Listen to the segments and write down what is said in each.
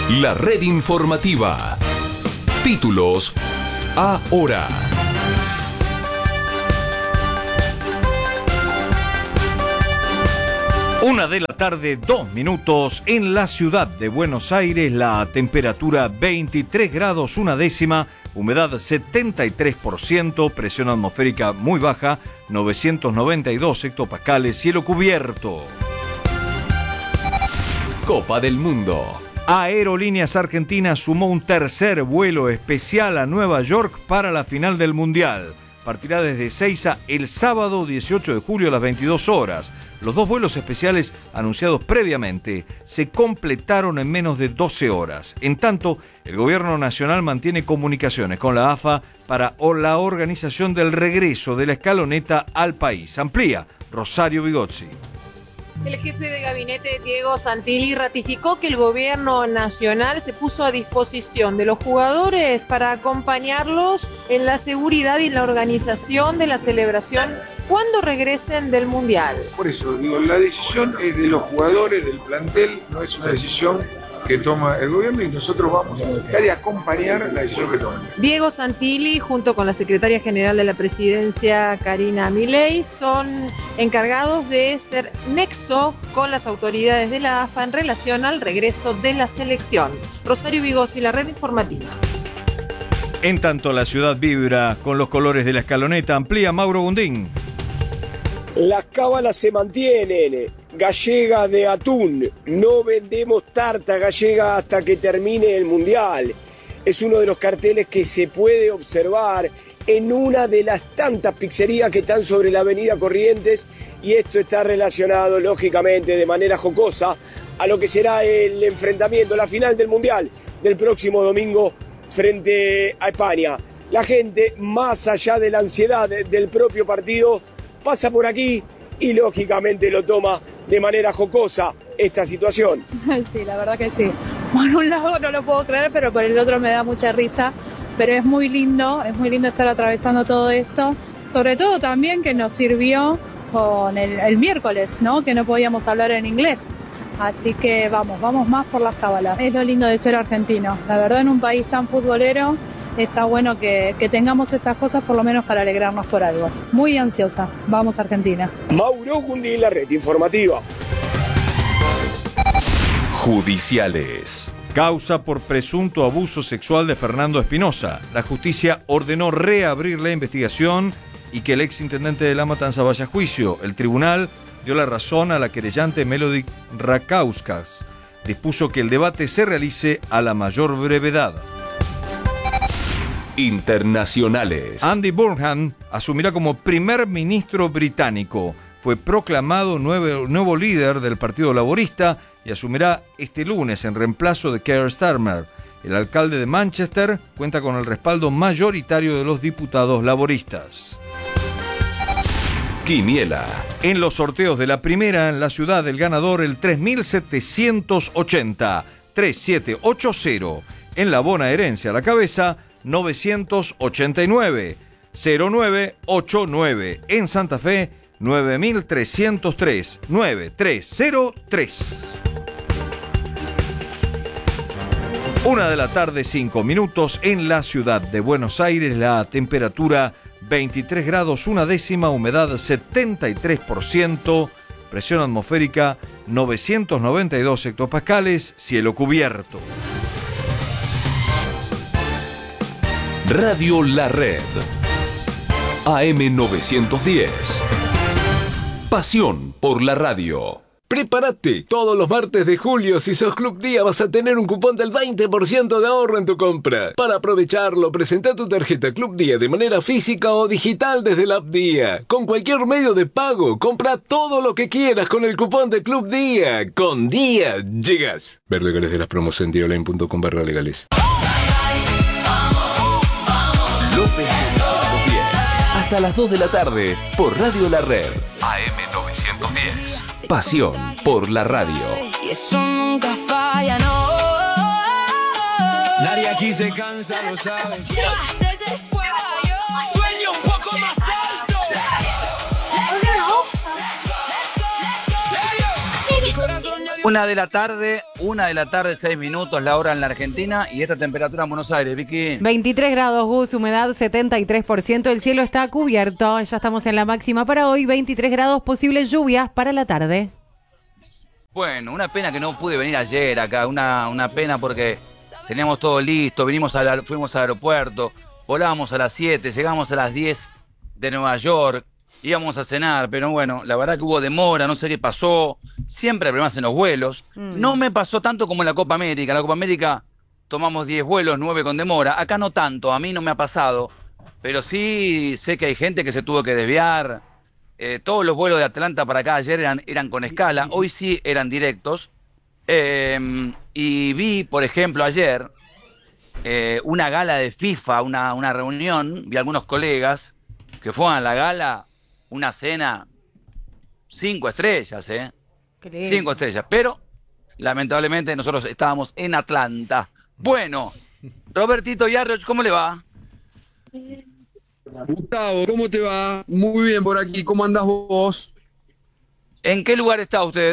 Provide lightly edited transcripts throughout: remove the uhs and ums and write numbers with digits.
La red informativa. Títulos ahora. Una de la tarde, 2 minutos, en la ciudad de Buenos Aires, la temperatura 23 grados, una décima, humedad 73%, presión atmosférica muy baja, 992 hectopascales, cielo cubierto. Copa del Mundo. Aerolíneas Argentinas sumó un tercer vuelo especial a Nueva York para la final del Mundial. Partirá desde Ezeiza el sábado 18 de julio a las 22 horas. Los 2 vuelos especiales anunciados previamente se completaron en menos de 12 horas. En tanto, el Gobierno Nacional mantiene comunicaciones con la AFA para la organización del regreso de la escaloneta al país. Amplía Rosario Bigozzi. El jefe de gabinete, Diego Santilli, ratificó que el gobierno nacional se puso a disposición de los jugadores para acompañarlos en la seguridad y en la organización de la celebración cuando regresen del Mundial. Por eso digo, la decisión es de los jugadores, del plantel, no es una decisión que toma el gobierno y nosotros vamos a buscar y acompañar la decisión que toma. Diego Santilli, junto con la secretaria general de la presidencia, Karina Milei, son encargados de ser nexo con las autoridades de la AFA en relación al regreso de la selección. Rosario Bigozzi, la red informativa. En tanto, la ciudad vibra con los colores de la escaloneta. Amplía Mauro Gundín. Las cábalas se mantienen, gallega de atún, no vendemos tarta gallega hasta que termine el Mundial. Es uno de los carteles que se puede observar en una de las tantas pizzerías que están sobre la avenida Corrientes, y esto está relacionado lógicamente de manera jocosa a lo que será el enfrentamiento, la final del Mundial del próximo domingo frente a España. La gente, más allá de la ansiedad del propio partido, pasa por aquí y lógicamente lo toma de manera jocosa esta situación. Sí, la verdad que sí. Por un lado no lo puedo creer, pero por el otro me da mucha risa. Pero es muy lindo estar atravesando todo esto. Sobre todo también que nos sirvió con el miércoles, ¿no? Que no podíamos hablar en inglés. Así que vamos más por las cábalas. Es lo lindo de ser argentino. La verdad, en un país tan futbolero, está bueno que tengamos estas cosas por lo menos para alegrarnos por algo. Muy ansiosa. Vamos Argentina. Mauro Gundín, la red informativa. Judiciales. Causa por presunto abuso sexual de Fernando Espinosa. La justicia ordenó reabrir la investigación y que el exintendente de La Matanza vaya a juicio. El tribunal dio la razón a la querellante Melody Rakauskas. Dispuso que el debate se realice a la mayor brevedad. Internacionales. Andy Burnham asumirá como primer ministro británico. Fue proclamado nuevo líder del Partido Laborista y asumirá este lunes en reemplazo de Keir Starmer. El alcalde de Manchester cuenta con el respaldo mayoritario de los diputados laboristas. Quiniela. En los sorteos de la primera, en la ciudad del ganador, el 3780. 3780. En la bonaerense a la cabeza, 989, 0989. En Santa Fe, 9303, 9303. 1 de la tarde, 5 minutos, en la ciudad de Buenos Aires, la temperatura 23 grados, una décima, humedad 73%, presión atmosférica 992 hectopascales, cielo cubierto. Radio La Red. AM 910. Pasión por la radio. ¡Prepárate! Todos los martes de julio, si sos Club Día, vas a tener un cupón del 20% de ahorro en tu compra. Para aprovecharlo, presenta tu tarjeta Club Día de manera física o digital desde la app Día. Con cualquier medio de pago, compra todo lo que quieras con el cupón de Club Día. Con Día llegas. Ver legales de las promos en diaonline.com/legales. López 910. Hasta las 2 de la tarde por Radio La Red. AM 910. Pasión por la radio. Y eso nunca falla, no. Nadie aquí se cansa, lo sabe. Ese fue yo. Sueña un poco más alto. Let's go. Mi corazón ya Una de la tarde, 6 minutos, la hora en la Argentina, y esta temperatura en Buenos Aires, Vicky. 23 grados, Gus, humedad 73%, el cielo está cubierto, ya estamos en la máxima para hoy, 23 grados, posibles lluvias para la tarde. Bueno, una pena que no pude venir ayer acá, una pena porque teníamos todo listo, fuimos al aeropuerto, volábamos a las 7, llegamos a las 10 de Nueva York, íbamos a cenar, pero bueno, la verdad que hubo demora, no sé qué pasó, siempre hay problemas en los vuelos. No me pasó tanto como en la Copa América. En la Copa América tomamos 10 vuelos, 9 con demora. Acá no tanto, a mí no me ha pasado, pero sí sé que hay gente que se tuvo que desviar. Todos los vuelos de Atlanta para acá ayer eran con escala, hoy sí eran directos. Y vi, por ejemplo, ayer una gala de FIFA, una reunión, vi algunos colegas que fueron a la gala. Una cena 5 estrellas, 5 estrellas, pero lamentablemente nosotros estábamos en Atlanta. Bueno, Robertito Yarroch, ¿cómo le va? Gustavo, ¿cómo te va? Muy bien por aquí, ¿cómo andás vos? ¿En qué lugar está usted?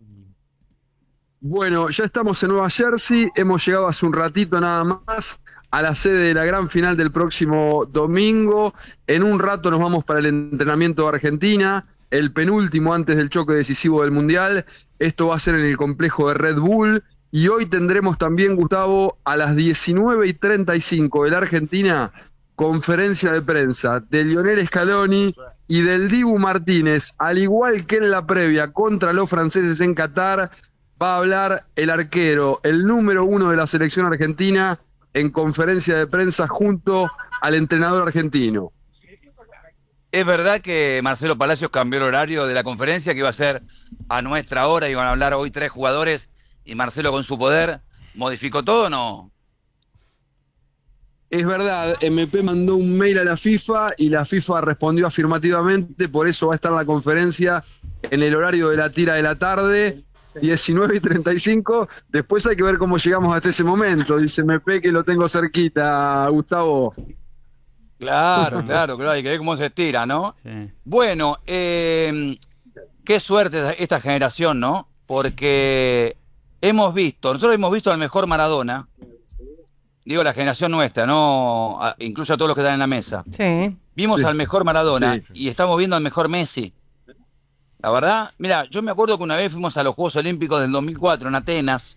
Bueno, ya estamos en Nueva Jersey, hemos llegado hace un ratito nada más a la sede de la gran final del próximo domingo. En un rato nos vamos para el entrenamiento de Argentina, el penúltimo antes del choque decisivo del Mundial. Esto va a ser en el complejo de Red Bull. Y hoy tendremos también, Gustavo, a las 19:35 de la Argentina, conferencia de prensa de Lionel Scaloni y del Dibu Martínez. Al igual que en la previa contra los franceses en Qatar, va a hablar el arquero, el número 1 de la selección argentina, en conferencia de prensa junto al entrenador argentino. ¿Es verdad que Marcelo Palacios cambió el horario de la conferencia, que iba a ser a nuestra hora, iban a hablar hoy 3 jugadores, y Marcelo con su poder modificó todo o no? Es verdad, MP mandó un mail a la FIFA y la FIFA respondió afirmativamente, por eso va a estar la conferencia en el horario de la tira de la tarde, 19:35, después hay que ver cómo llegamos hasta ese momento, dice MP que lo tengo cerquita, Gustavo. Claro, hay que ver cómo se estira, ¿no? Sí. Bueno, qué suerte esta generación, ¿no? Porque nosotros hemos visto al mejor Maradona, digo la generación nuestra, ¿no? Incluso a todos los que están en la mesa. Sí. Vimos al mejor Maradona y estamos viendo al mejor Messi. La verdad, mira, yo me acuerdo que una vez fuimos a los Juegos Olímpicos del 2004 en Atenas,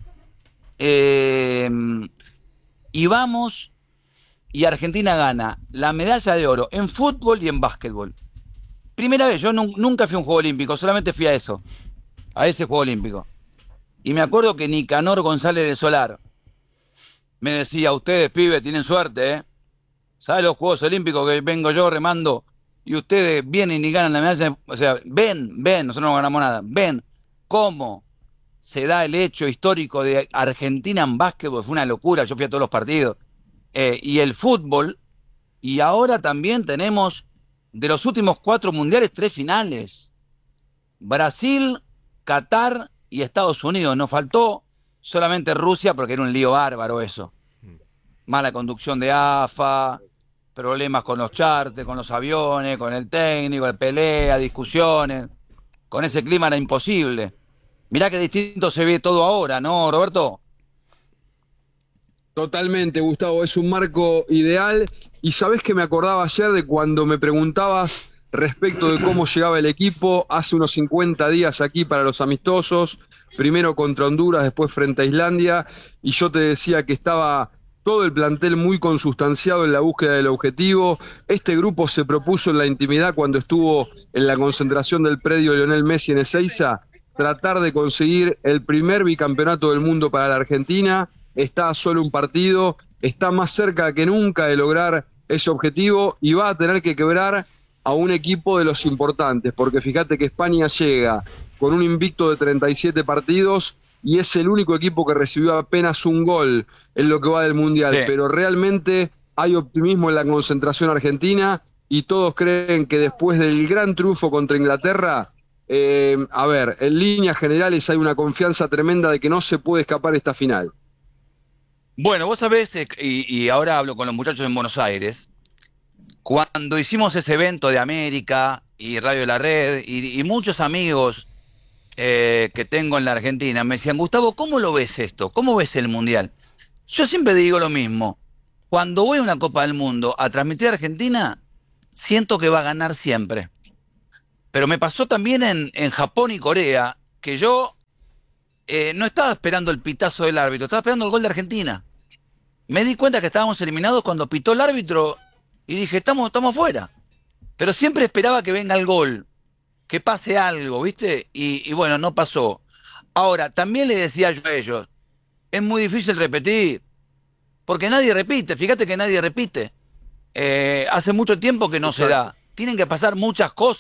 y vamos, y Argentina gana la medalla de oro en fútbol y en básquetbol. Primera vez, yo nunca fui a un Juego Olímpico, solamente fui a ese Juego Olímpico. Y me acuerdo que Nicanor González de Solar me decía, ustedes, pibes, tienen suerte, ¿eh? ¿Sabes los Juegos Olímpicos que vengo yo remando? Y ustedes vienen y ganan la medalla, o sea, ven, nosotros no ganamos nada, ven cómo se da el hecho histórico de Argentina en básquetbol, fue una locura, yo fui a todos los partidos, y el fútbol, y ahora también tenemos, de los últimos 4 mundiales, 3 finales, Brasil, Qatar y Estados Unidos, nos faltó solamente Rusia porque era un lío bárbaro eso, mala conducción de AFA, problemas con los charters, con los aviones, con el técnico, pelea, discusiones. Con ese clima era imposible. Mirá qué distinto se ve todo ahora, ¿no, Roberto? Totalmente, Gustavo, es un marco ideal. Y sabés que me acordaba ayer de cuando me preguntabas respecto de cómo llegaba el equipo hace unos 50 días aquí para los amistosos, primero contra Honduras, después frente a Islandia, y yo te decía que estaba todo el plantel muy consustanciado en la búsqueda del objetivo. Este grupo se propuso en la intimidad cuando estuvo en la concentración del predio Lionel Messi en Ezeiza, tratar de conseguir el primer bicampeonato del mundo para la Argentina. Está a solo un partido, está más cerca que nunca de lograr ese objetivo y va a tener que quebrar a un equipo de los importantes, porque fíjate que España llega con un invicto de 37 partidos y es el único equipo que recibió apenas un gol en lo que va del Mundial, sí. Pero realmente hay optimismo en la concentración argentina y todos creen que después del gran triunfo contra Inglaterra, en líneas generales hay una confianza tremenda de que no se puede escapar esta final. Bueno, vos sabés, y ahora hablo con los muchachos en Buenos Aires, cuando hicimos ese evento de América y Radio de la Red y muchos amigos que tengo en la Argentina me decían, Gustavo, ¿cómo lo ves esto? ¿Cómo ves el Mundial? Yo siempre digo lo mismo. Cuando voy a una Copa del Mundo a transmitir a Argentina, siento que va a ganar siempre. Pero me pasó también en Japón y Corea, que yo no estaba esperando el pitazo del árbitro, estaba esperando el gol de Argentina. Me di cuenta que estábamos eliminados cuando pitó el árbitro y dije, estamos fuera. Pero siempre esperaba que venga el gol, que pase algo, ¿viste? Y bueno, no pasó. Ahora, también le decía yo a ellos, es muy difícil repetir, porque nadie repite, fíjate que nadie repite. Hace mucho tiempo que no se da. Tienen que pasar muchas cosas.